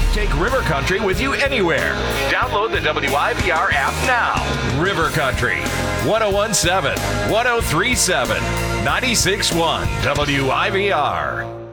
Take River Country with you anywhere. Download the WIVR app now. River Country, 1017, 1037, 96.1 WIVR.